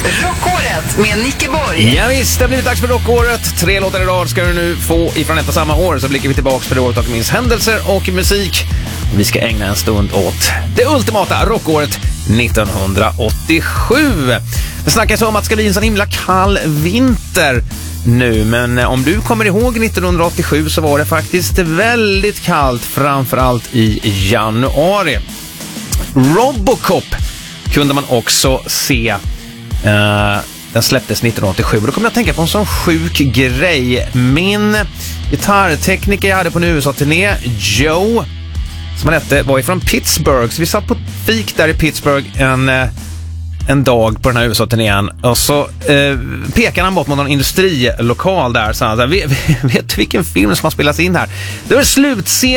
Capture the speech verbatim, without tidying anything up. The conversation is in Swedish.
Rockåret med Nicke Borg. Ja, visst, det har blivit dags för Rockåret. Tre låtar i rad ska du nu få ifrån ett och samma år. Så blickar vi tillbaka på det året och minns händelser och musik. Vi ska ägna en stund åt det ultimata Rockåret nittonhundraåttiosju. Det snackas om att det ska bli en sån himla kall vinter nu, men om du kommer ihåg nittonhundraåttiosju så var det faktiskt väldigt kallt, framförallt i januari. Robocop kunde man också se. Uh, den släpptes nittonhundraåttiosju. Då kommer jag att tänka på en sån sjuk grej. Min gitarrtekniker jag hade på en U S A-turné, Joe, som han hette, var ifrån Pittsburgh. Så vi satt på fik där i Pittsburgh en, en dag på den här U S A-turnén. Och så eh, pekade han bort mot någon industrilokal där. Så han sa, vet, vet du vilken film som har spelats in här? Det var slutscen